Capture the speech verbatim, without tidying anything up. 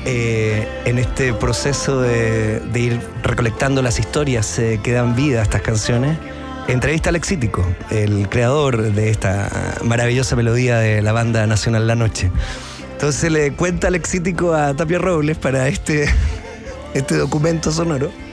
eh, en este proceso de, de ir recolectando las historias eh, que dan vida a estas canciones, entrevista a Lexítico, el creador de esta maravillosa melodía de la banda nacional La Noche. Entonces le cuenta Lexítico a Tapia Robles para este, este documento sonoro.